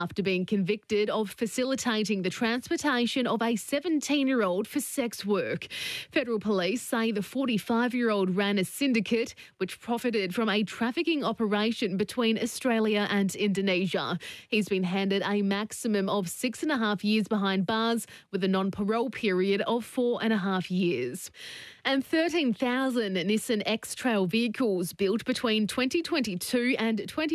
after being convicted of facilitating the transportation of a 17-year-old for sex work. Federal police say the 45-year-old ran a syndicate which profited from a trafficking operation between Australia and Indonesia. He's been handed a maximum of 6.5 years behind bars with a non-parole period of 4.5 years. And 13,000 Nissan X-Trail vehicles built between 2022 and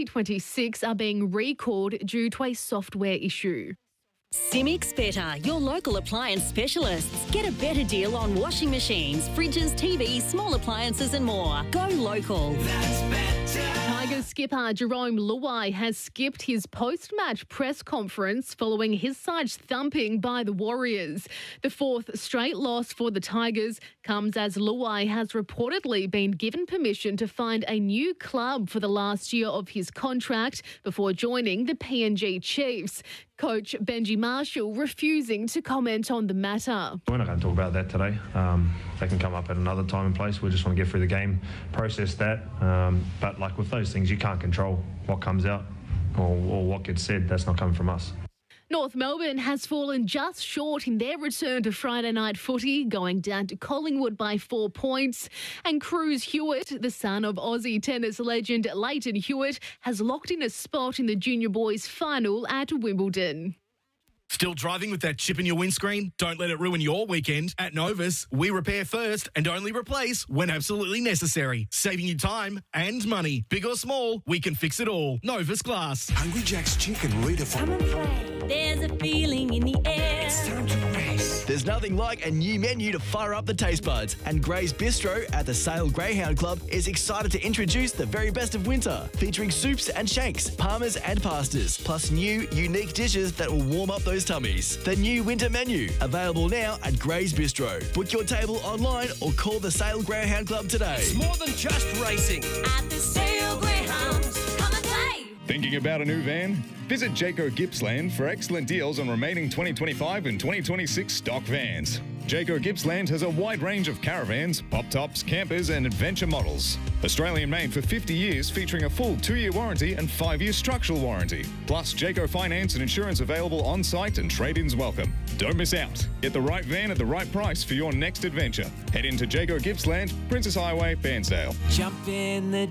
2026 are being recalled due to a software issue. Simics Better, your local appliance specialists. Get a better deal on washing machines, fridges, TVs, small appliances and more. Go local. That's better. Tigers skipper Jerome Luai has skipped his post-match press conference following his side's thumping by the Warriors. The fourth straight loss for the Tigers comes as Luai has reportedly been given permission to find a new club for the last year of his contract before joining the PNG Chiefs. Coach Benji Marshall refusing to comment on the matter. We're not going to talk about that today. They can come up at another time and place. We just want to get through the game, process that. But like with those things, you can't control what comes out or what gets said. That's not coming from us. North Melbourne has fallen just short in their return to Friday night footy, going down to Collingwood by 4 points. And Cruz Hewitt, the son of Aussie tennis legend Leighton Hewitt, has locked in a spot in the junior boys final at Wimbledon. Still driving with that chip in your windscreen? Don't let it ruin your weekend. At Novus, we repair first and only replace when absolutely necessary, saving you time and money. Big or small, we can fix it all. Novus Glass. Hungry Jack's chicken redefined. Come and play. There's a feeling in the air. It's time to race. There's nothing like a new menu to fire up the taste buds. And Gray's Bistro at the Sale Greyhound Club is excited to introduce the very best of winter, featuring soups and shanks, parmas and pastas, plus new, unique dishes that will warm up those tummies. The new winter menu, available now at Gray's Bistro. Book your table online or call the Sale Greyhound Club today. It's more than just racing. At the Sale Greyhounds, come and play. Thinking about a new van? Visit Jayco Gippsland for excellent deals on remaining 2025 and 2026 stock vans. Jayco Gippsland has a wide range of caravans, pop-tops, campers and adventure models. Australian made for 50 years, featuring a full 2-year warranty and 5-year structural warranty. Plus, Jayco finance and insurance available on-site and trade-ins welcome. Don't miss out. Get the right van at the right price for your next adventure. Head into Jayco Gippsland, Princess Highway, Bairnsdale. Jump in the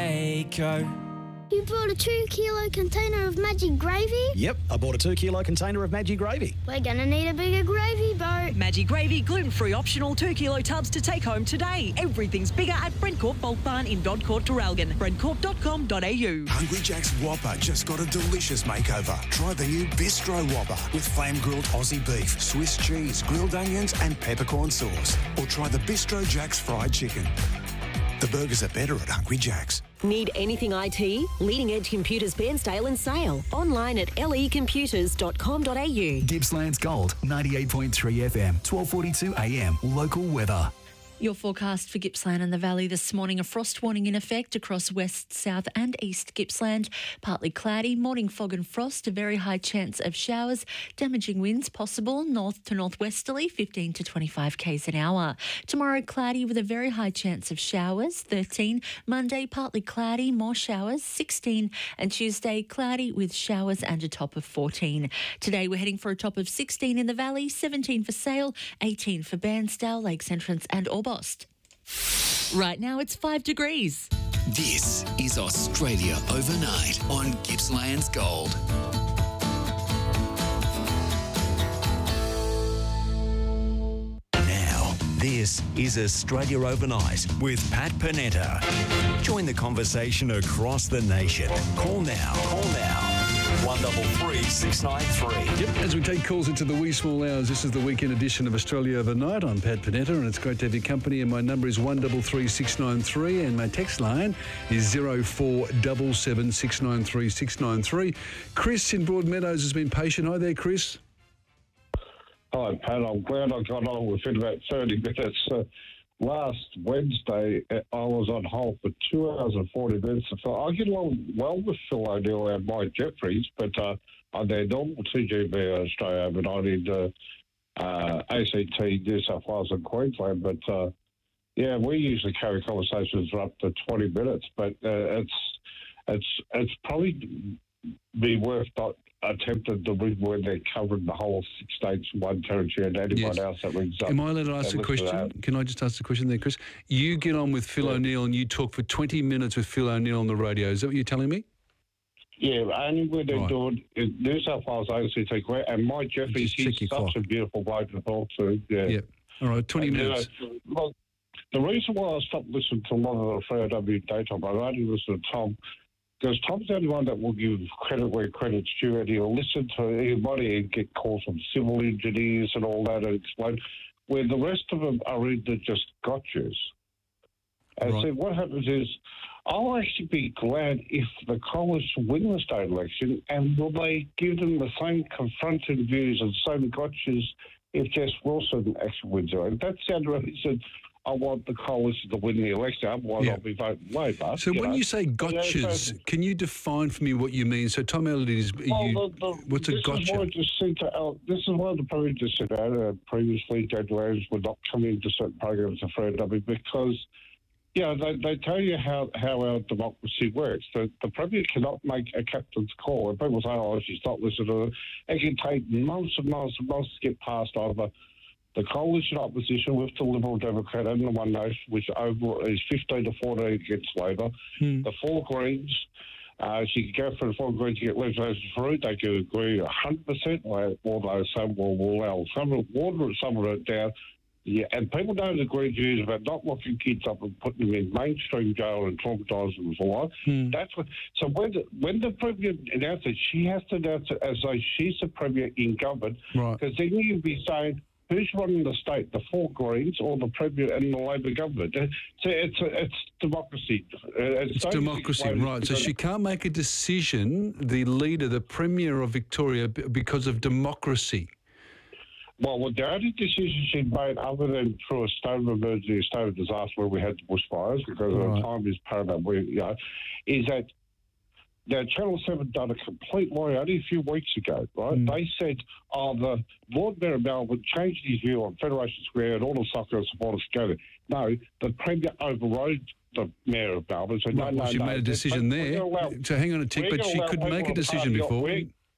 Jayco. You brought a 2-kilo container of Magic Gravy? Yep, I bought a 2-kilo container of Magic Gravy. We're going to need a bigger gravy boat. Magic Gravy, gluten-free optional 2-kilo tubs to take home today. Everything's bigger at Brentcourt Bulk Barn in Dodcourt, Traralgon. Brentcourt.com.au. Hungry Jack's Whopper just got a delicious makeover. Try the new Bistro Whopper with flame-grilled Aussie beef, Swiss cheese, grilled onions and peppercorn sauce. Or try the Bistro Jack's fried chicken. The burgers are better at Hungry Jack's. Need anything IT? Leading Edge Computers Bairnsdale and Sale. Online at lecomputers.com.au. Gippsland's Gold, 98.3 FM, 12:42 AM. Local weather. Your forecast for Gippsland and the Valley this morning, a frost warning in effect across west, south and east Gippsland. Partly cloudy, morning fog and frost, a very high chance of showers, damaging winds possible, north to northwesterly, 15 to 25 k's an hour. Tomorrow cloudy with a very high chance of showers, 13. Monday partly cloudy, more showers, 16. And Tuesday cloudy with showers and a top of 14. Today we're heading for a top of 16 in the Valley, 17 for Sale, 18 for Bairnsdale, Lakes Entrance and Orbost. Right now it's 5 degrees. This is Australia Overnight on Gippsland's Gold. Now, this is Australia Overnight with Pat Panetta. Join the conversation across the nation. Call now. 133 693. Yep, as we take calls into the wee small hours, this is the weekend edition of Australia Overnight. I'm Pat Panetta and it's great to have your company, and my number is 133 693 and my text line is 0477 693 693. Chris in Broadmeadows has been patient. Hi there, Chris. Hi, Pat. I'm glad I got on within about 30 minutes. Last Wednesday, I was on hold for 2 hours and 40 minutes. So I get along well with Phil O'Neill and Mike Jeffries, but I'm their normal TGV Australia, but I need ACT, New South Wales and Queensland. But, yeah, we usually carry conversations for up to 20 minutes, but it's probably be worth not attempted the rig where they're covering the whole 6 states, one territory, and anyone else that rings up. Am I allowed to ask a question? Can I just ask a question there, Chris? You get on with Phil O'Neill and you talk for 20 minutes with Phil O'Neill on the radio. Is that what you're telling me? Yeah, only when they're doing New South Wales ACT Grant, and Mike Jeffries, he's such a beautiful bloke to talk to. Yeah. All right, 20 minutes. Well, the reason why I stopped listening to a lot of the Freo W daytime, I only listen to Tom, because Tom's the only one that will give credit where credit's due, and he'll listen to everybody and get calls from civil engineers and all that and explain, where the rest of them are either just gotchas. And so what happens is, I'll actually be glad if the coalition win the state election, and will they give them the same confronting views and same gotchas if Jess Wilson actually wins it. That's the only reason I want the coalition to win the election, otherwise I'll be voting Labor. So when you say gotchas, can you define for me what you mean? So Tom Elliott is... what's a gotcha? This is why the Premier just said previously, Jed Williams would not come into certain programs of Freo W because... Yeah, they tell you how our democracy works. The Premier cannot make a captain's call. And people say, oh, she's not listening to it. It can take months and months and months to get past either the coalition opposition with the Liberal Democrat and the One Nation, which over is 15 to 14 against Labor. The Four Greens, she can go for the Four Greens to get legislation through. They can agree 100%, although some will allow some of it down. Yeah, and people don't agree with views about not locking kids up and putting them in mainstream jail and traumatising them for life. That's what. So when the Premier announces, she has to announce it as though she's the Premier in government, because then you'd be saying, who's running the state, the Four Greens or the Premier and the Labor government? So it's democracy. It's democracy, right. So she can't make a decision, the leader, the Premier of Victoria, because of democracy. Well, the only decision she made, other than through a state of emergency, a state of disaster where we had the bushfires, because our time is paramount, is that now Channel 7 done a complete lie only a few weeks ago, right? They said, the Lord Mayor of Melbourne changed his view on Federation Square and all the soccer supporters go there. No, the Premier overrode the Mayor of Melbourne. So she made a decision there. So hang on a tick, but she couldn't make a decision before.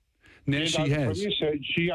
Now she has. She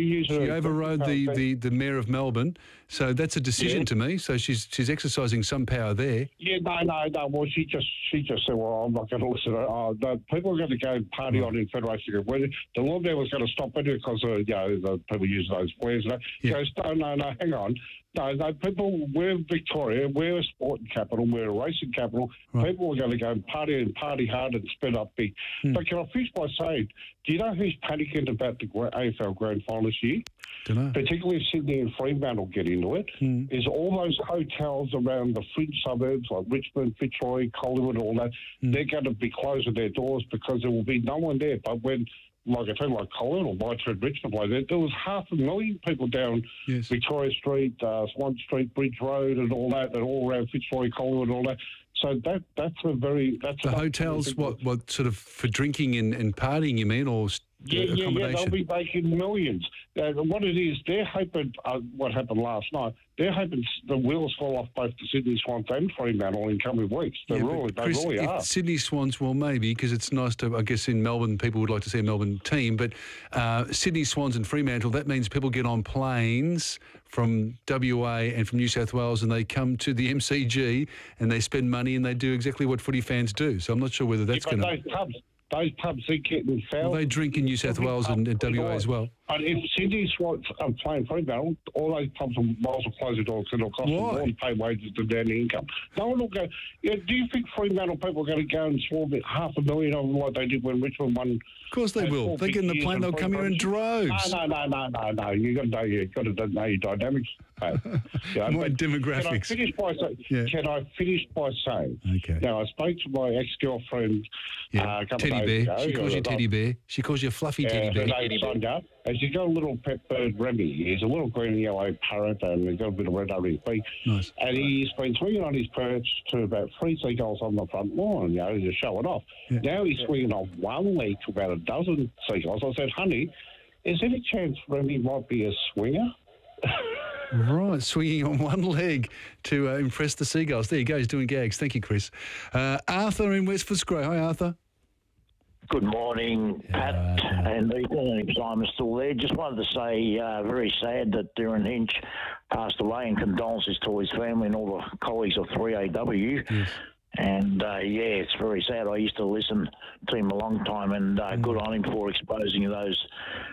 overrode the Mayor of Melbourne, so that's a decision to me. So she's exercising some power there. Yeah, no. Well, she just said, well, I'm not going to listen. No, people are going to go and party on in Federation. When the Lord Mayor was going to stop it because the people use those squares. She goes, no, hang on. No, people, we're Victoria, we're a sporting capital, we're a racing capital. People are going to go and party hard and spend up big. But can I finish by saying, do you know who's panicking about the AFL Grand Final this year? Don't know. Particularly if Sydney and Fremantle get into it, is all those hotels around the fringe suburbs like Richmond, Fitzroy, Collingwood, all that, they're going to be closing their doors because there will be no one there. But when... like I said, like Colin or Whiteford, Richmond, there was 500,000 people down Victoria Street, Swan Street, Bridge Road, and all that, and all around Fitzroy, Collingwood, and all that. So that's a very the hotels. What sort of for drinking and partying? You mean, or accommodation? Yeah, they'll be making millions. What it is, they're hoping. What happened last night? They're hoping the wheels fall off both the Sydney Swans and Fremantle in coming weeks. They really are. Sydney Swans, well, maybe, because it's nice to, I guess, in Melbourne, people would like to see a Melbourne team, but Sydney Swans and Fremantle, that means people get on planes from WA and from New South Wales and they come to the MCG and they spend money and they do exactly what footy fans do. So I'm not sure whether that's going to... Those pubs are getting foul. Well, they drink in New South Wales and WA as well. But if Sydney Swans are playing Fremantle, all those pubs and bars will close the doors because it'll cost them more to pay wages than their income. No one will go. Do you think Fremantle people are going to go and swarm 500,000 of them like they did when Richmond won? Of course they will. They get in the plane, they'll come here in droves. No. You've got to know your dynamics. My demographics. Can I finish by saying? Okay. Now, I spoke to my ex-girlfriend a couple of days ago. She calls you Teddy Bear. She calls you a fluffy Teddy Bear. And she's got a little pet bird, Remy. He's a little green and yellow parrot, and he's got a bit of red over his beak. Nice. And he's been swinging on his perch to about 3 seagulls on the front lawn, to show it off. Yeah. Now he's swinging on one leg to about a dozen seagulls. I said, honey, is there any chance Remy might be a swinger? Right, swinging on one leg to impress the seagulls. There you go, he's doing gags. Thank you, Chris. Arthur in West Footscray. Hi, Arthur. Good morning, Pat and Ethan, if Simon's still there. Just wanted to say, very sad that Darren Hinch passed away, and condolences to his family and all the colleagues of 3AW. Yes. And, it's very sad. I used to listen to him a long time, and good on him for exposing those,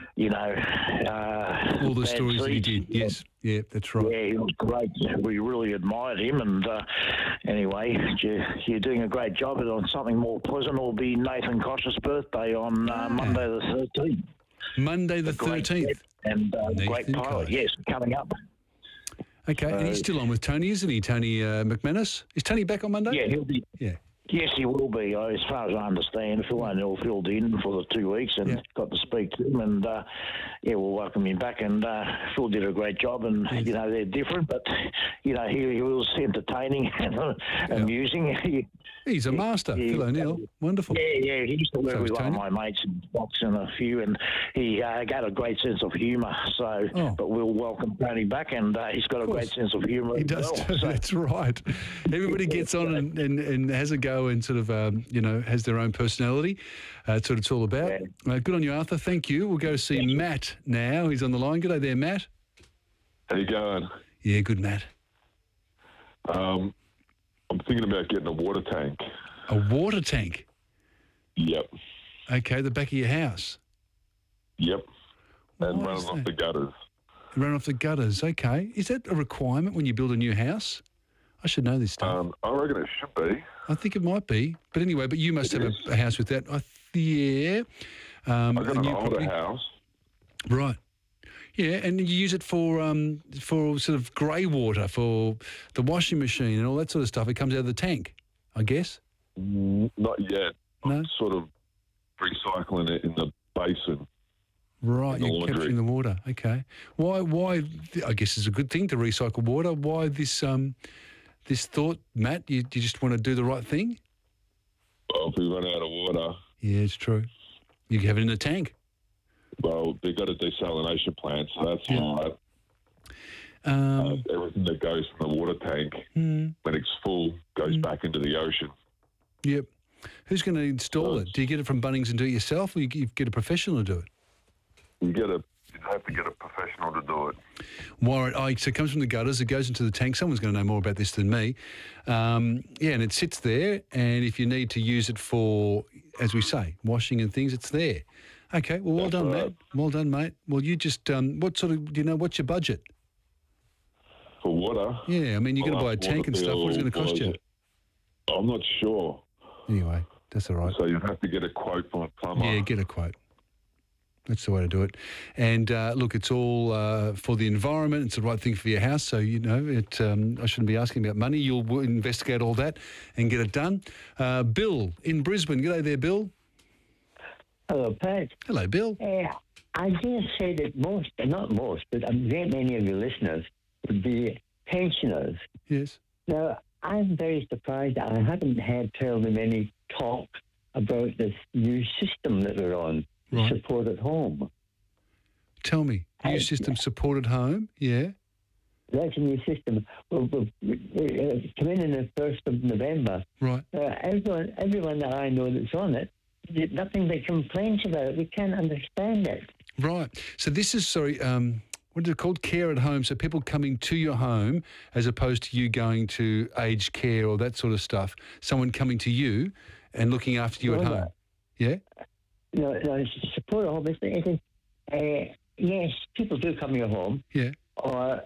all the stories that he did. Yes, yeah, that's right. Yeah, he was great. We really admired him, and anyway, you're doing a great job. And on something more pleasant will be Nathan Kosh's birthday on Monday the 13th. Monday the 13th. And great pilot, yes, coming up. Okay, and he's still on with Tony, isn't he? Tony McManus. Is Tony back on Monday? Yeah, he'll be. Yeah. Yes, he will be. As far as I understand, Phil O'Neill filled in for the 2 weeks and got to speak to him, and we'll welcome him back. And Phil did a great job, and they're different, but he was entertaining and amusing. He's a master, Phil O'Neill. Wonderful. Yeah. He used to work with one of my mates in boxing and a few, and he got a great sense of humour. So, but we'll welcome Tony back, and he's got a great sense of humour. He does. Well, that's right. Everybody gets on and has a go and sort of has their own personality. That's what it's all about. Yeah. Good on you, Arthur. Thank you. We'll go to see Matt now. He's on the line. Good day there, Matt. How you going? Yeah, good, Matt. I'm thinking about getting a water tank. A water tank? Yep. Okay, the back of your house? Yep. And running off the gutters. Running off the gutters, okay. Is that a requirement when you build a new house? I should know this stuff. I reckon it should be. I think it might be. But anyway, but you must have a house with that. Yeah. I've got an older house. Right. Yeah, and you use it for sort of grey water, for the washing machine and all that sort of stuff. It comes out of the tank, I guess? Not yet. No? I'm sort of recycling it in the basin. Right, you're capturing the water. Okay. Why? I guess it's a good thing to recycle water. Why this thought, Matt? You just want to do the right thing? Well, if we run out of water... Yeah, it's true. You can have it in a tank. Well, they've got a desalination plant, so that's all right. Everything that goes from the water tank, when it's full, goes back into the ocean. Yep. Who's going to install it? Do you get it from Bunnings and do it yourself, or you get a professional to do it? You'd have to get a professional to do it. So it comes from the gutters, it goes into the tank. Someone's going to know more about this than me. And it sits there, and if you need to use it for, as we say, washing and things, it's there. Okay, well, well done, Matt. Well done, mate. Well, you just, what's your budget? For water? Yeah, I mean, you're going to buy a tank and stuff. What's it going to cost you? I'm not sure. Anyway, that's all right. So you have to get a quote from a plumber. Yeah, get a quote. That's the way to do it. And look, it's all for the environment. It's the right thing for your house. So, I shouldn't be asking about money. You'll investigate all that and get it done. Bill in Brisbane. G'day there, Bill. Hello, Pat. Hello, Bill. I dare say that not most, but a great many of your listeners would be pensioners. Yes. Now, I'm very surprised that I haven't had terribly many talk about this new system that we're on, Support at Home. Tell me, new system, Support at Home? Yeah. That's a new system. We'll come in the 1st of November. Right. Everyone that I know that's on it, nothing but complaints about it. We can't understand it. Right. So this is, what is it called? Care at home. So people coming to your home as opposed to you going to aged care or that sort of stuff. Someone coming to you and looking after you at home. Yeah? No, Support at Home. Yes, people do come to your home. Yeah. Or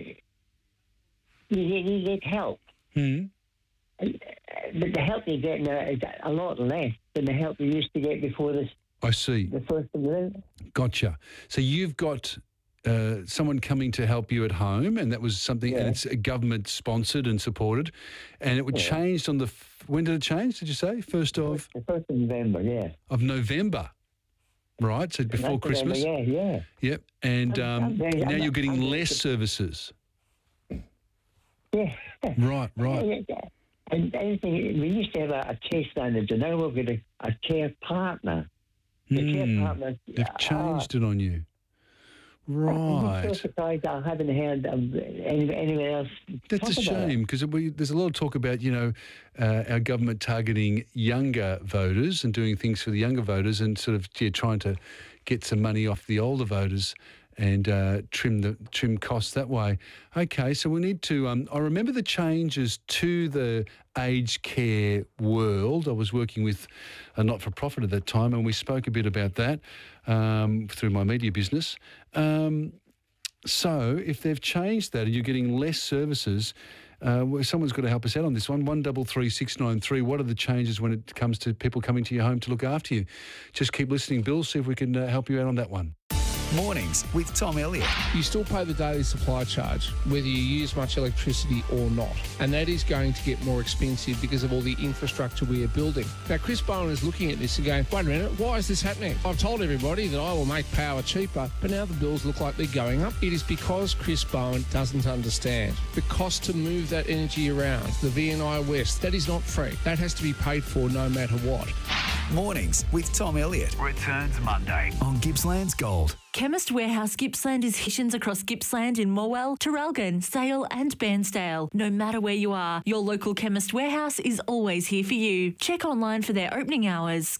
you get help. But the help you get now is a lot less than the help you used to get before this. I see. The 1st of November. Gotcha. So you've got someone coming to help you at home, and that was something, and it's government sponsored and supported, and it changed on when did it change? Did you say 1st of? The 1st of November. Yeah. Of November. Right. So before Christmas. November, yeah. Yep. And now you're getting less services. Yeah. Right. And anything, we used to have a case manager. Now we've got a care partner. The care partner. They've changed it on you. Right. I'm surprised I haven't heard anyone else. That's a shame because there's a lot of talk about, our government targeting younger voters and doing things for the younger voters and sort of trying to get some money off the older voters and trim costs that way. Okay, so we need to. I remember the changes to the aged care world. I was working with a not-for-profit at that time, and we spoke a bit about that through my media business. So if they've changed that and you're getting less services, someone's got to help us out on this one. 133693. What are the changes when it comes to people coming to your home to look after you? Just keep listening, Bill. See if we can help you out on that one. Mornings with Tom Elliott. You still pay the daily supply charge, whether you use much electricity or not. And that is going to get more expensive because of all the infrastructure we are building. Now, Chris Bowen is looking at this and going, wait a minute, why is this happening? I've told everybody that I will make power cheaper, but now the bills look like they're going up. It is because Chris Bowen doesn't understand. The cost to move that energy around, the VNI West, that is not free. That has to be paid for no matter what. Mornings with Tom Elliott. Returns Monday on Gippsland's Gold. Chemist Warehouse Gippsland is stations across Gippsland in Morwell, Traralgon, Sale and Bairnsdale. No matter where you are, your local Chemist Warehouse is always here for you. Check online for their opening hours.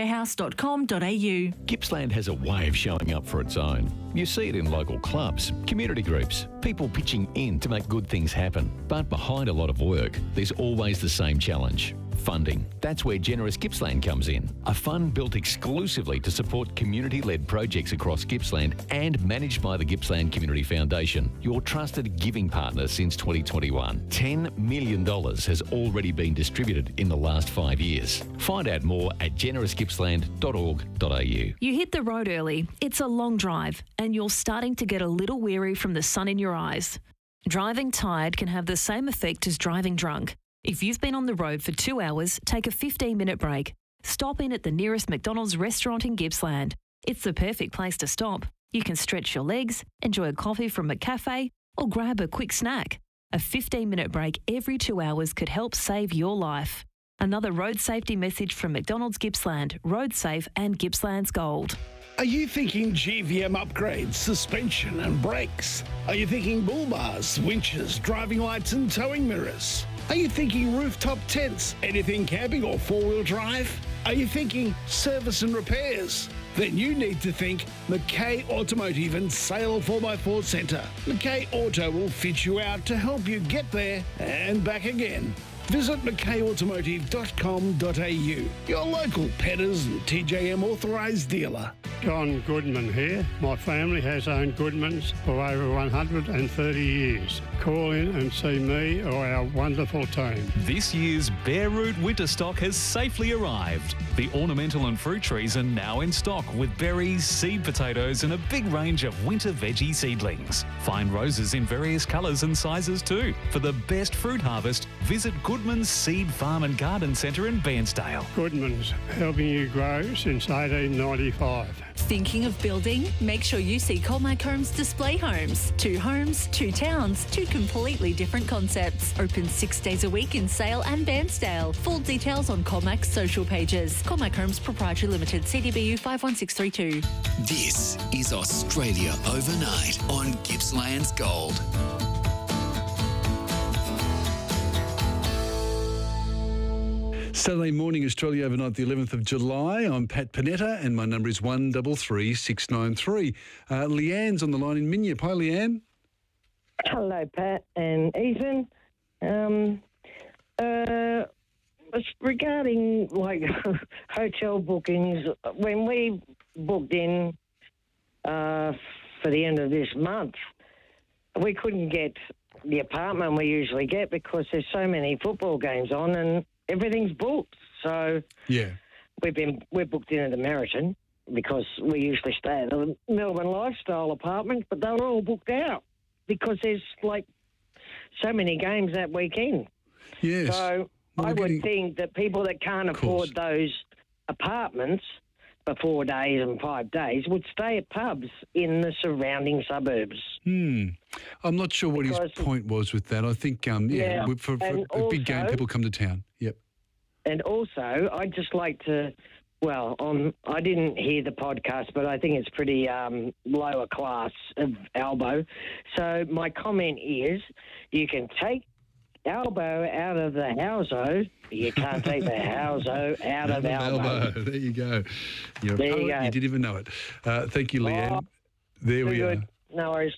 chemistwarehouse.com.au. Gippsland has a way of showing up for its own. You see it in local clubs, community groups, people pitching in to make good things happen. But behind a lot of work, there's always the same challenge. Funding. That's where Generous Gippsland comes in. A fund built exclusively to support community-led projects across Gippsland and managed by the Gippsland Community Foundation, your trusted giving partner since 2021. $10 million has already been distributed in the last 5 years. Find out more at generousgippsland.org.au. You hit the road early. It's a long drive and you're starting to get a little weary from the sun in your eyes. Driving tired can have the same effect as driving drunk. If you've been on the road for 2 hours, take a 15-minute break. Stop in at the nearest McDonald's restaurant in Gippsland. It's the perfect place to stop. You can stretch your legs, enjoy a coffee from McCafe, or grab a quick snack. A 15-minute break every 2 hours could help save your life. Another road safety message from McDonald's Gippsland, Road Safe and Gippsland's Gold. Are you thinking GVM upgrades, suspension and brakes? Are you thinking bull bars, winches, driving lights and towing mirrors? Are you thinking rooftop tents, anything camping or four-wheel drive? Are you thinking service and repairs? Then you need to think McKay Automotive and Sale 4x4 Centre. McKay Auto will fit you out to help you get there and back again. Visit mckayautomotive.com.au, your local Petters and TJM authorised dealer. John Goodman here. My family has owned Goodmans for over 130 years. Call in and see me or our wonderful team. This year's Bare Root winter stock has safely arrived. The ornamental and fruit trees are now in stock with berries, seed potatoes and a big range of winter veggie seedlings. Find roses in various colours and sizes too. For the best fruit harvest, visit Goodman's Seed Farm and Garden Centre in Bairnsdale. Goodman's, helping you grow since 1895. Thinking of building? Make sure you see Colmac Homes Display Homes. 2 homes, 2 towns, 2 completely different concepts. Open 6 days a week in Sale and Bairnsdale. Full details on Colmac's social pages. Colmac Homes Proprietary Limited, CDBU 51632. This is Australia Overnight on Gippsland's Gold. Saturday morning, Australia Overnight, the 11th of July. I'm Pat Panetta and my number is 133693. Leanne's on the line in Minyip. Hi, Leanne. Hello, Pat and Ethan. It's regarding hotel bookings. When we booked in for the end of this month, we couldn't get the apartment we usually get because there's so many football games on and everything's booked. So yeah, we're booked in at the Meriton because we usually stay at the Melbourne Lifestyle apartment, but they were all booked out because there's so many games that weekend. Yes. So I would think that people that can't afford those apartments for 4 days and 5 days would stay at pubs in the surrounding suburbs. I'm not sure what his point was with that. I think, for a big game, people come to town. Yep. And also, I'd just like to well, I didn't hear the podcast, but I think it's pretty lower class of Albo. So my comment is, you can take Albo out of the houso. You can't take the houso out of Albo. There you go. You're There a you poet. go. You didn't even know it. Thank you, Leanne. There we Very are. good. No worries.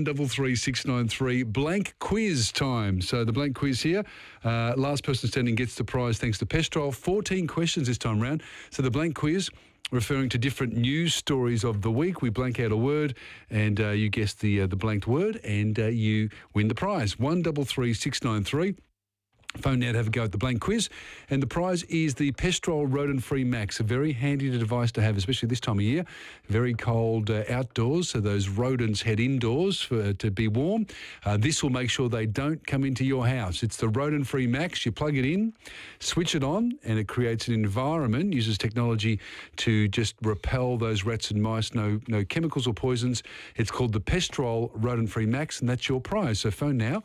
133693, blank quiz time. So the blank quiz here, last person standing gets the prize thanks to Pestrol. 14 questions this time round. So the blank quiz, referring to different news stories of the week. We blank out a word and you guess the blanked word and you win the prize. 133693. Phone now to have a go at the blank quiz. And the prize is the Pestrol Rodent-Free Max, a very handy device to have, especially this time of year. Very cold outdoors, so those rodents head indoors to be warm. This will make sure they don't come into your house. It's the Rodent-Free Max. You plug it in, switch it on, and it creates an environment, uses technology to just repel those rats and mice, no chemicals or poisons. It's called the Pestrol Rodent-Free Max, and that's your prize. So phone now,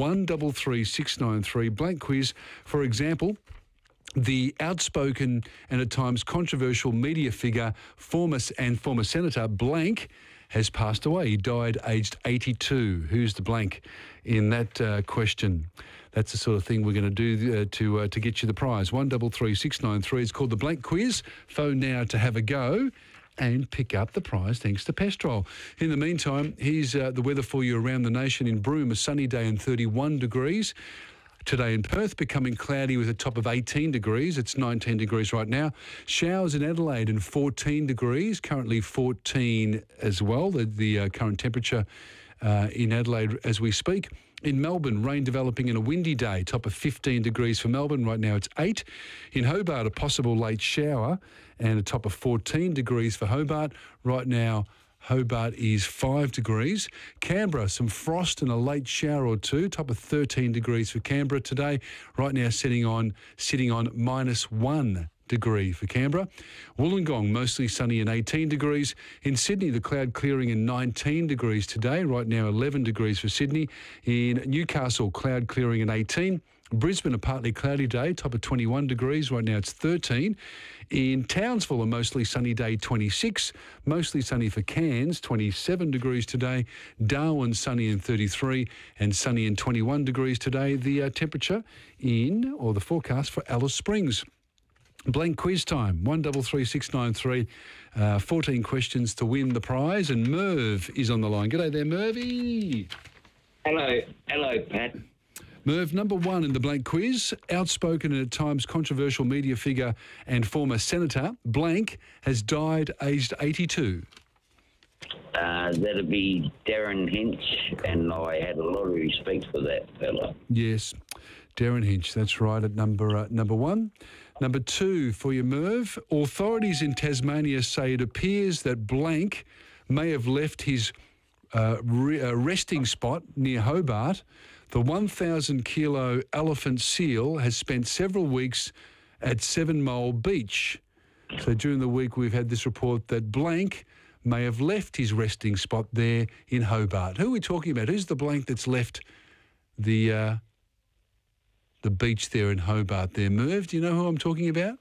133693, blank quiz. For example, the outspoken and at times controversial media figure, former Senator Blank, has passed away. He died aged 82. Who's the blank in that question? That's the sort of thing we're going to do to get you the prize. 133693. It's called the blank quiz. Phone now to have a go and pick up the prize thanks to Pestrol. In the meantime, here's the weather for you around the nation. In Broome, a sunny day and 31 degrees. Today in Perth, becoming cloudy with a top of 18 degrees. It's 19 degrees right now. Showers in Adelaide and 14 degrees, currently 14 as well, the current temperature in Adelaide as we speak. In Melbourne, rain developing in a windy day, top of 15 degrees for Melbourne. Right now it's 8. In Hobart, a possible late shower and a top of 14 degrees for Hobart. Right now, Hobart is 5 degrees. Canberra, some frost and a late shower or two, top of 13 degrees for Canberra today. Right now sitting on -1 degree for Canberra. Wollongong, mostly sunny and 18 degrees. In Sydney, the cloud clearing and 19 degrees today. Right now 11 degrees for Sydney. In Newcastle, cloud clearing and 18. Brisbane, a partly cloudy day, top of 21 degrees. Right now it's 13. In Townsville, a mostly sunny day, 26. Mostly sunny for Cairns, 27 degrees today. Darwin, sunny and 33. And sunny and 21 degrees today. The temperature the forecast for Alice Springs. Blank quiz time, 133693. 14 questions to win the prize. And Merv is on the line. G'day there, Mervy. Hello, Pat. Merv, number one in the blank quiz, outspoken and at times controversial media figure and former senator, blank, has died aged 82. That'd be Darren Hinch, and I had a lot of respect for that fella. Yes, Darren Hinch, that's right, at number one. Number two for you, Merv. Authorities in Tasmania say it appears that blank may have left his resting spot near Hobart. The 1,000-kilo elephant seal has spent several weeks at Seven Mole Beach. So during the week, we've had this report that blank may have left his resting spot there in Hobart. Who are we talking about? Who's the blank that's left the beach there in Hobart there? Merv, do you know who I'm talking about?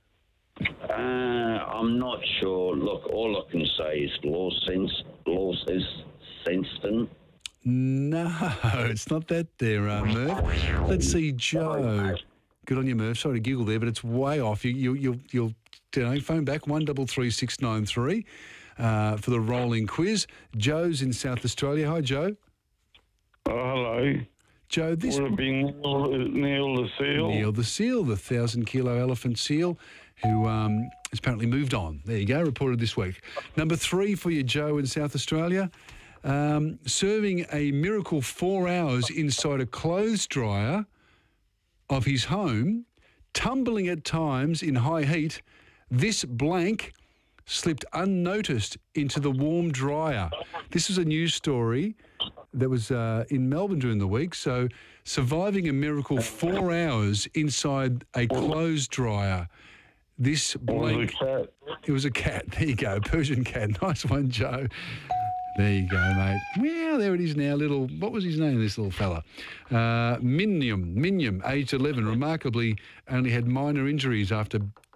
I'm not sure. Look, all I can say is Lawson Senston. No, it's not that there, Merv. Let's see, Joe. Good on you, Merv. Sorry to giggle there, but it's way off. You'll phone back 133693 for the rolling quiz. Joe's in South Australia. Hi, Joe. Oh, hello. Joe, this would it be Neil the seal? Neil the seal, the 1,000-kilo elephant seal, who has apparently moved on. There you go, reported this week. Number three for you, Joe, in South Australia. Serving a miracle 4 hours inside a clothes dryer of his home, tumbling at times in high heat, this blank slipped unnoticed into the warm dryer. This was a news story that was in Melbourne during the week. So surviving a miracle 4 hours inside a clothes dryer. This blank... It was a cat. There you go, Persian cat. Nice one, Joe. There you go, mate. Well, there it is now. What was his name, this little fella? Minium, aged 11, remarkably only had minor injuries after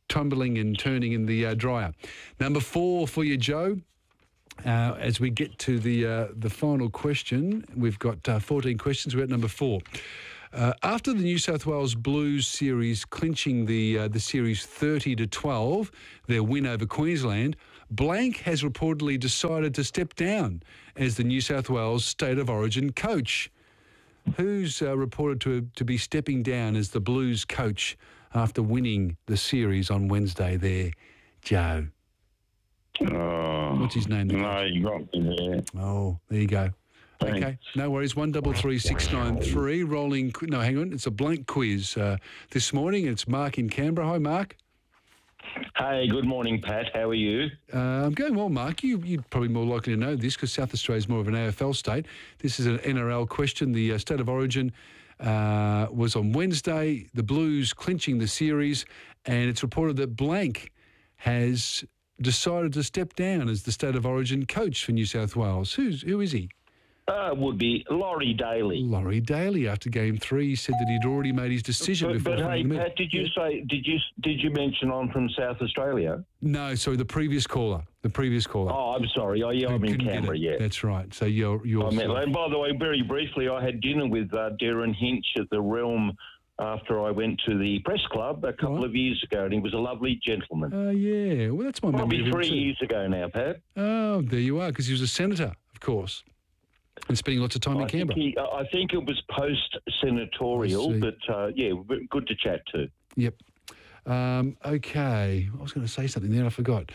tumbling and turning in the dryer. Number 4 for you, Joe. As we get to the final question, we've got 14 questions. We're at number 4. After the New South Wales Blues series clinching the series 30-12, their win over Queensland, Blank has reportedly decided to step down as the New South Wales State of Origin coach. Who's reported to be stepping down as the Blues coach after winning the series on Wednesday there, Joe? What's his name? No, you got me there. Oh, there you go. Thanks. Okay, no worries. 133693 rolling. No, hang on. It's a blank quiz this morning. It's Mark in Canberra. Hi, Mark. Hey, good morning, Pat. How are you? I'm going well, Mark. You're probably more likely to know this because South Australia is more of an AFL state. This is an NRL question. The State of Origin was on Wednesday. The Blues clinching the series, and it's reported that Blank has decided to step down as the State of Origin coach for New South Wales. Who is he? Would be Laurie Daly. Laurie Daly. After Game 3, he said that he'd already made his decision before. But hey, Pat, did you mention I'm from South Australia? No, sorry, the previous caller. Oh, I'm sorry. Oh, yeah, I'm in Canberra. Yeah, that's right. So you're. And by the way, very briefly, I had dinner with Darren Hinch at the Realm after I went to the press club a couple of years ago, and he was a lovely gentleman. Oh, yeah. Well, that's my memory. Probably 3 years ago now, Pat. Oh, there you are, because he was a senator, of course. And spending lots of time in Canberra. I think it was post-senatorial, but yeah, good to chat to. Yep. Okay. I was going to say something there, I forgot.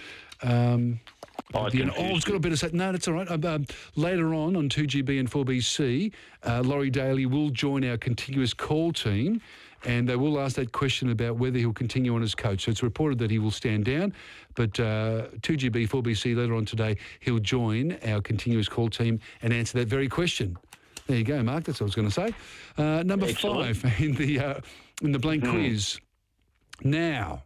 It's got a bit of say. No, that's all right. Later on 2GB and 4BC, Laurie Daly will join our continuous call team, and they will ask that question about whether he'll continue on as coach. So it's reported that he will stand down, but 2GB, 4BC later on today, he'll join our continuous call team and answer that very question. There you go, Mark. That's what I was going to say. Number Excellent. 5 in the blank quiz. Now,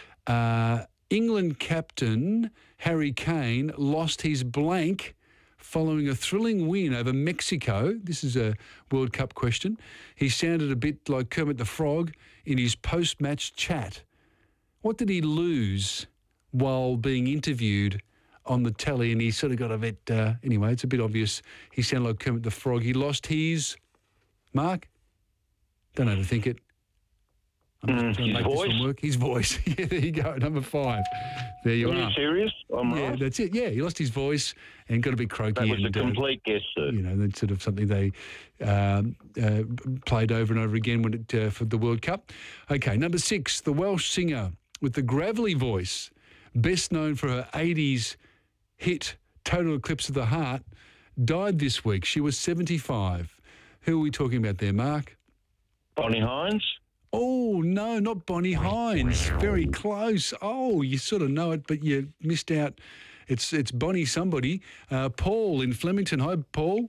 England captain Harry Kane lost his blank following a thrilling win over Mexico. This is a World Cup question. He sounded a bit like Kermit the Frog in his post-match chat. What did he lose while being interviewed on the telly? And he sort of got a bit... anyway, it's a bit obvious. He sounded like Kermit the Frog. He lost his... Mark? Don't know how to think it. His voice? His voice. Yeah, there you go. Number 5. There you are. Are you serious? Yeah, right. That's it. Yeah, he lost his voice and got a bit croaky. That was a complete guess, sir. You know, that's sort of something they played over and over again for the World Cup. Okay, number 6, the Welsh singer with the gravelly voice, best known for her 80s hit Total Eclipse of the Heart, died this week. She was 75. Who are we talking about there, Mark? Bonnie Hines? Oh, no, not Bonnie Hines. Very close. Oh, you sort of know it, but you missed out. It's Bonnie somebody. Paul in Flemington. Hi, Paul.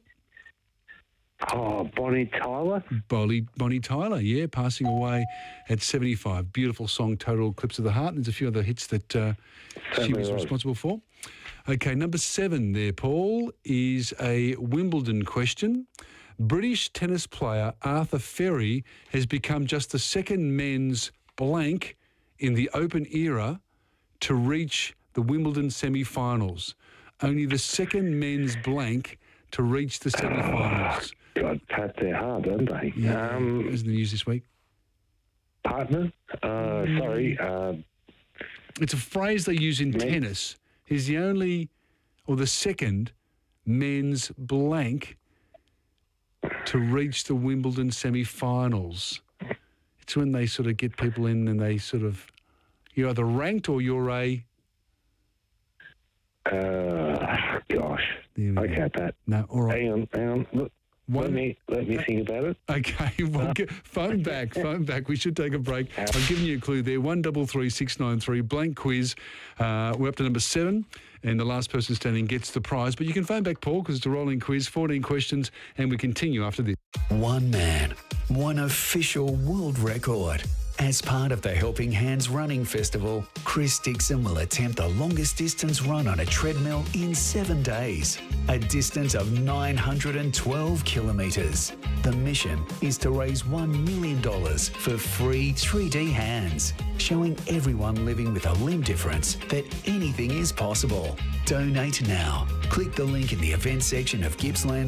Oh, Bonnie Tyler? Bonnie Tyler, yeah, passing away at 75. Beautiful song, Total Eclipse of the Heart. There's a few other hits that she was responsible for. Okay, number 7 there, Paul, is a Wimbledon question. British tennis player Arthur Ferry has become just the second men's blank in the Open era to reach the Wimbledon semi-finals. Only the second men's blank to reach the semi-finals. God, Pat, they're hard, aren't they? Yeah, isn't the news this week? Partner? Sorry. It's a phrase they use in tennis. He's the only, or the second, men's blank to reach the Wimbledon semi-finals. It's when they sort of get people in and they sort of... You're either ranked or you're a... Gosh. Okay, Pat. No, all right. Hang on. Look, let me think about it. Okay, well, phone back. We should take a break. I've given you a clue there. 133693, blank quiz. We're up to number 7, and the last person standing gets the prize. But you can phone back, Paul, because it's a rolling quiz, 14 questions, and we continue after this. One man, one official world record. As part of the Helping Hands Running Festival, Chris Dixon will attempt the longest distance run on a treadmill in 7 days, a distance of 912 kilometres. The mission is to raise $1 million for free 3D hands, showing everyone living with a limb difference that anything is possible. Donate now. Click the link in the events section of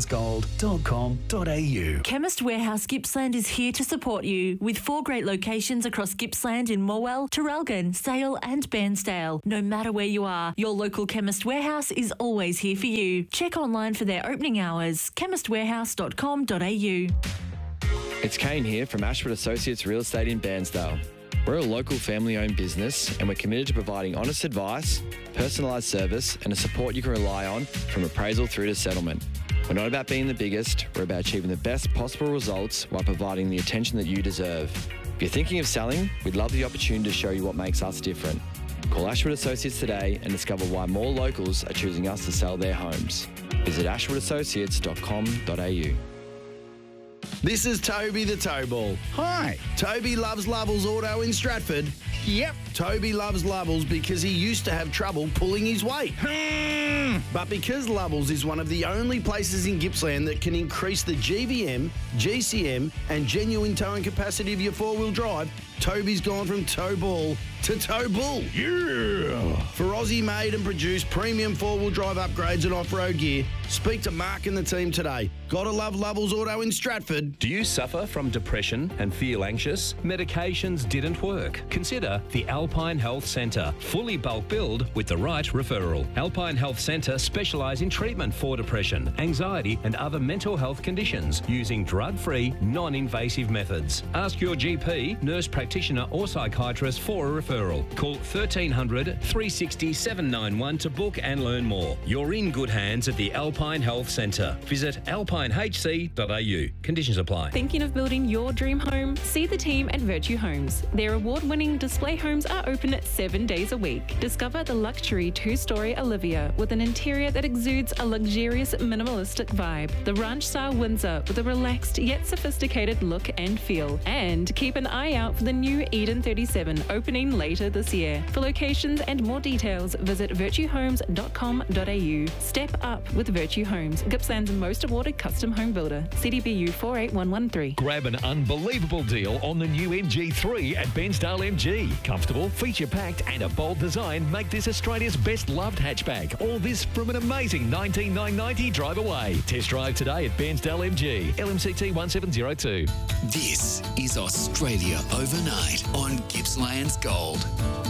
gippslandsgold.com.au. Chemist Warehouse Gippsland is here to support you with 4 great locations across Gippsland in Morwell, Traralgon, Sale and Bairnsdale. No matter where you are, your local Chemist Warehouse is always here for you. Check online for their opening hours, chemistwarehouse.com.au. It's Kane here from Ashford Associates Real Estate in Bairnsdale. We're a local family-owned business and we're committed to providing honest advice, personalised service and a support you can rely on from appraisal through to settlement. We're not about being the biggest, we're about achieving the best possible results while providing the attention that you deserve. If you're thinking of selling, we'd love the opportunity to show you what makes us different. Call Ashford Associates today and discover why more locals are choosing us to sell their homes. Visit ashfordassociates.com.au. This is Toby the Towball. Hi. Toby loves Lovell's Auto in Stratford. Yep. Toby loves Lovell's because he used to have trouble pulling his weight. But because Lovell's is one of the only places in Gippsland that can increase the GVM, GCM and genuine towing capacity of your four-wheel drive, Toby's gone from tow ball to tow bull. Yeah! For Aussie-made and produced premium four-wheel drive upgrades and off-road gear, speak to Mark and the team today. Gotta love Lovell's Auto in Stratford. Do you suffer from depression and feel anxious? Medications didn't work? Consider the Alpine Health Centre. Fully bulk billed with the right referral. Alpine Health Centre specialise in treatment for depression, anxiety and other mental health conditions using drug-free, non-invasive methods. Ask your GP, nurse practitioner or psychiatrist for a referral. Call 1300 360 791 to book and learn more. You're in good hands at the Alpine Health Centre. Visit alpinehc.au. Conditions apply. Thinking of building your dream home? See the team at Virtue Homes. Their award-winning display homes are open 7 days a week. Discover the luxury 2-story Olivia with an interior that exudes a luxurious minimalistic vibe. The ranch-style Windsor with a relaxed yet sophisticated look and feel. And keep an eye out for the new Eden 37 opening later this year. For locations and more details, visit virtuehomes.com.au. Step up with Virtue Homes, Gippsland's most awarded custom home builder. CDBU 48113. Grab an unbelievable deal on the new MG3 at Bairnsdale MG. Comfortable, feature-packed and a bold design make this Australia's best loved hatchback. All this from an amazing $19,990 drive away. Test drive today at Bairnsdale MG. LMCT 1702. This is Australia Overnight on Gippsland's Gold.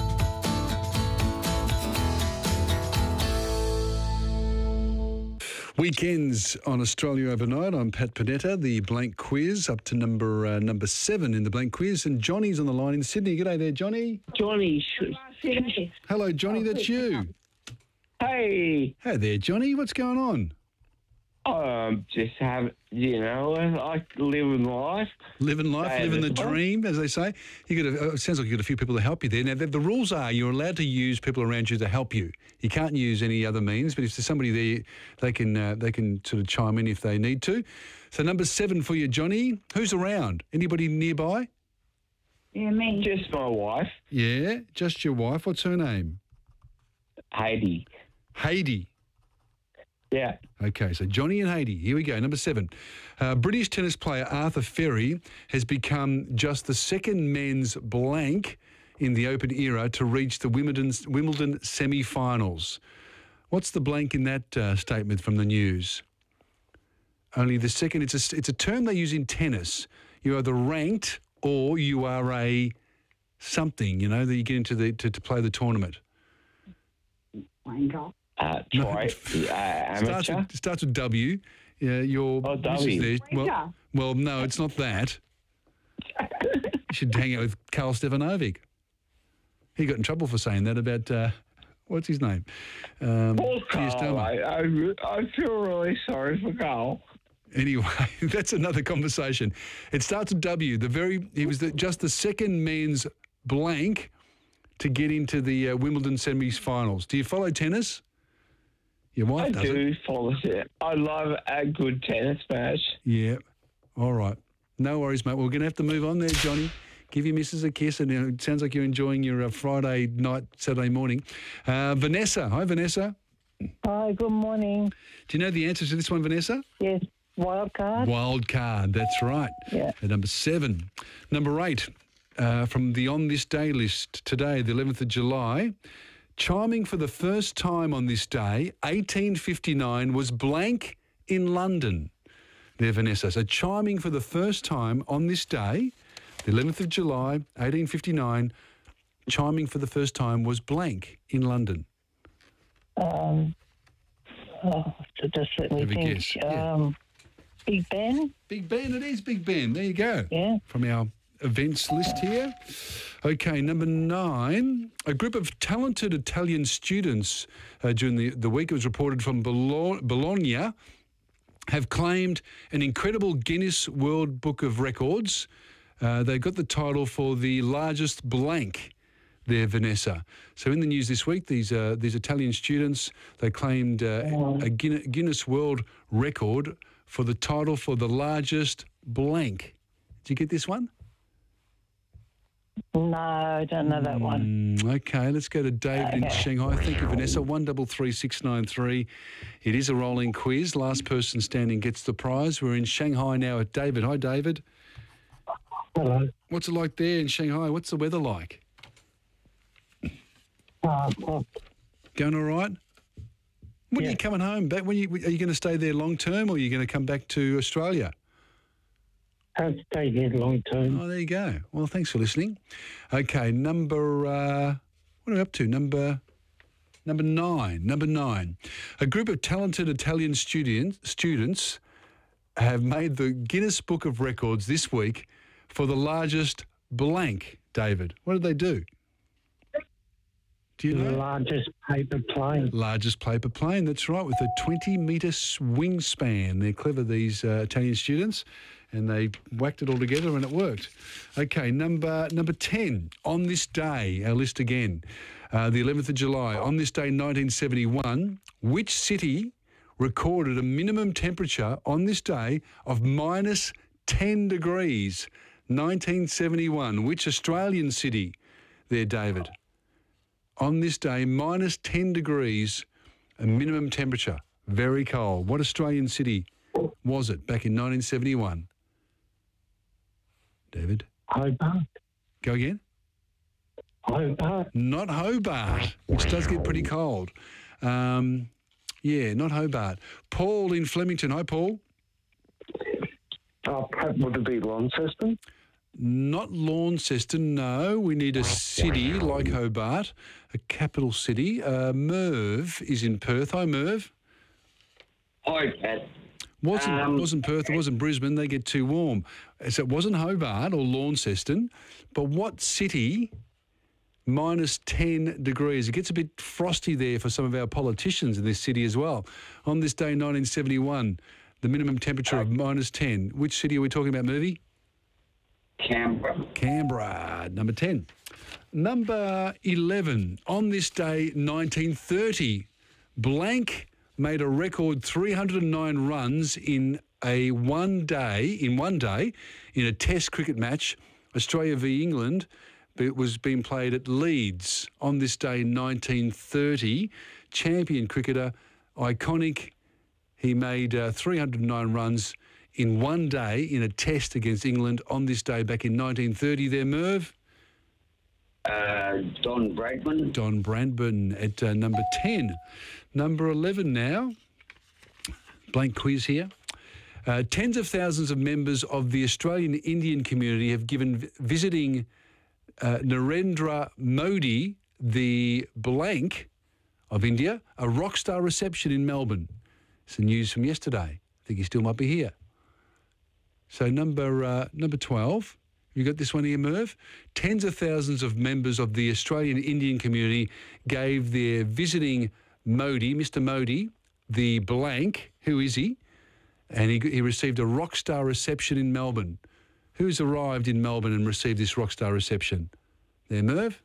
Weekends on Australia Overnight. I'm Pat Panetta. The blank quiz up to number 7 in the blank quiz, and Johnny's on the line in Sydney. G'day there, Johnny. Johnny. Hello, Johnny. That's you. Hey. Hey there, Johnny. What's going on? Just have, I living life. Living life, living the dream, as they say. It sounds like you got a few people to help you there. Now, the rules are you're allowed to use people around you to help you. You can't use any other means, but if there's somebody there, they can sort of chime in if they need to. So number 7 for you, Johnny. Who's around? Anybody nearby? Yeah, me. Just my wife. Yeah, just your wife. What's her name? Heidi. Heidi. Yeah. Okay, so Johnny and Heidi. Here we go, number 7. British tennis player Arthur Ferry has become just the second men's blank in the Open era to reach the Wimbledon semi-finals. What's the blank in that statement from the news? Only the second. It's a term they use in tennis. You're either ranked or you are a something, that you get into to play the tournament. Wanker. Amateur? Starts with W. Your W. There. Well, no, it's not that. You should hang out with Karl Stefanovic. He got in trouble for saying that about, what's his name? Carl, I feel really sorry for Carl. Anyway, that's another conversation. It starts with W. He was just the second men's blank to get into the Wimbledon semi-finals. Do you follow tennis? Your wife does. I do follow it. I love a good tennis match. Yeah. All right. No worries, mate. We're going to have to move on there, Johnny, Give your missus a kiss, and it sounds like you're enjoying your Friday night, Saturday morning. Vanessa. Hi, Vanessa. Hi, good morning. Do you know the answers to this one, Vanessa? Yes, wild card. Wild card, that's right. Yeah. At number 7. Number 8, from the On This Day list today, the 11th of July, chiming for the first time on this day, 1859, was blank in London. There, Vanessa. So chiming for the first time on this day, the 11th of July, 1859, chiming for the first time was blank in London. Just let me Have a think. guess, yeah. Big Ben? Big Ben, it is Big Ben. There you go. Yeah. From our events list here. Okay, number 9. A group of talented Italian students during the week, it was reported from Bologna, have claimed an incredible Guinness World Book of Records. They got the title for the largest blank there, Vanessa. So in the news this week, these Italian students, they claimed a Guinness World Record for the title for the largest blank. Did you get this one? No, I don't know that one. Okay, let's go to David in Shanghai. Thank you, Vanessa. 133693. It is a rolling quiz. Last person standing gets the prize. We're in Shanghai now at David. Hi, David. Hello. What's it like there in Shanghai? What's the weather like? Going all right? When are you coming home? Back? Are you going to stay there long term, or are you going to come back to Australia? I'll stay here long term. Oh, there you go. Well, thanks for listening. Okay, number what are we up to? Number 9. Number 9. A group of talented Italian students have made the Guinness Book of Records this week for the largest blank. David, what did they do? Do you know? The largest paper plane. Largest paper plane, that's right, with a 20-metre wingspan. They're clever, these Italian students, and they whacked it all together and it worked. Okay, number 10. On this day, our list again, the 11th of July, on this day, 1971, which city recorded a minimum temperature on this day of minus 10 degrees? 1971. Which Australian city there, David? On this day, minus 10 degrees, a minimum temperature. Very cold. What Australian city was it back in 1971? David? Hobart. Go again? Hobart. Not Hobart, which does get pretty cold. Yeah, not Hobart. Paul in Flemington. Hi, Paul. Would it be Launceston? Not Launceston, no. We need a city like Hobart, a capital city. Merv is in Perth. Hi, Merv. Hi, Pat. Wasn't Perth, it wasn't Brisbane. They get too warm. So it wasn't Hobart or Launceston, but what city, minus 10 degrees? It gets a bit frosty there for some of our politicians in this city as well. On this day, 1971, the minimum temperature of minus 10. Which city are we talking about, Mervy? Canberra, number 10. Number 11, on this day, 1930, blank made a record 309 runs in one day in a test cricket match, Australia v England. It was being played at Leeds on this day, 1930. Champion cricketer, iconic. He made 309 runs in one day in a test against England on this day back in 1930 there, Merv? Don Bradman. Don Bradman at number 10. Number 11 now. Blank quiz here. Tens of thousands of members of the Australian Indian community have given visiting Narendra Modi, the blank of India, a rock star reception in Melbourne. It's the news from yesterday. I think he still might be here. So number 12, you got this one here, Merv? Tens of thousands of members of the Australian Indian community gave their visiting Modi, Mr. Modi, the blank. Who is he? And he received a rock star reception in Melbourne. Who's arrived in Melbourne and received this rock star reception? There, Merv?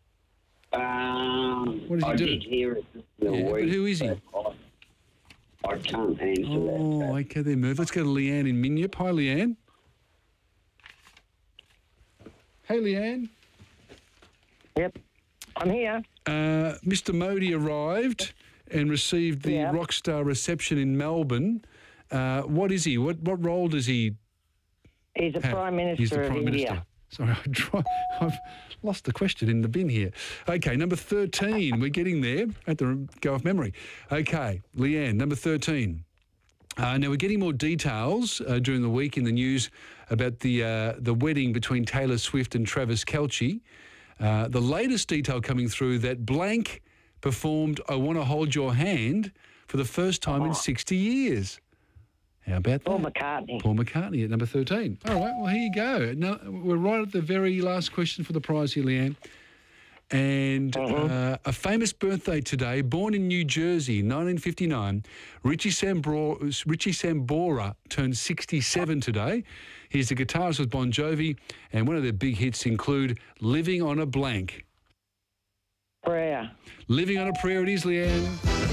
What did he do? I did hear it. But who is he? I can't answer that. Oh, okay there, Merv. Let's go to Leanne in Minyip. Hi, Leanne. Hey, Leanne. Yep, I'm here. Mr. Modi arrived and received the Rockstar reception in Melbourne. What is he? What role does he He's the have? Prime Minister He's the of Prime India. Minister. Sorry, I've lost the question in the bin here. Okay, number 13. We're getting there. I have to go off memory. Okay, Leanne, number 13. Now, we're getting more details during the week in the news about the wedding between Taylor Swift and Travis Kelce. The latest detail coming through that Blank performed I Want to Hold Your Hand for the first time in 60 years. How about that? Paul McCartney. Paul McCartney at number 13. All right, well, here you go. Now, we're right at the very last question for the prize here, Leanne. And a famous birthday today, born in New Jersey, 1959, Richie Sambora turned 67 today. He's the guitarist with Bon Jovi, and one of their big hits include Living on a Blank. Prayer. Living on a Prayer it is, Leanne.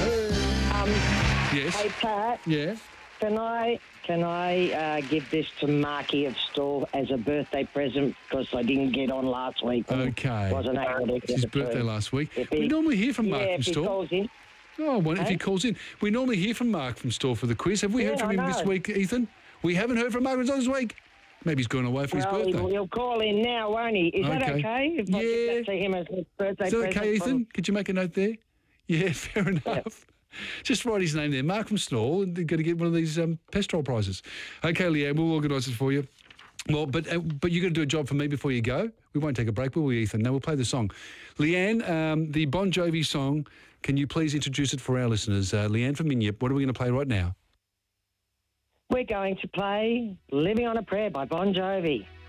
Yes. Hey, Pat. Yeah. Can I give this to Marky of Stall as a birthday present because I didn't get on last week? Okay. Wasn't able to It's get his it birthday through. last week. If We he- normally hear from Mark yeah, from if he Store. calls in. Oh, well, if Hey? he calls in. We normally hear from Mark from Store for the quiz. Have we heard Yeah, from him I this know. week, Ethan? We haven't heard from Mark this week. Maybe he's gone away for his Well, birthday. he'll call in now, won't he? Is that okay? If I give that to him as a birthday Is that present okay, from- Ethan? Could you make a note there? Yeah, fair enough. Just write his name there, Mark from Snall, and they're going to get one of these Pestrol prizes. Okay, Leanne, we'll organise it for you. Well, but you're going to do a job for me before you go. We won't take a break, will we, Ethan? No, we'll play the song. Leanne, the Bon Jovi song, can you please introduce it for our listeners? Leanne from Minyip, what are we going to play right now? We're going to play Living on a Prayer by Bon Jovi.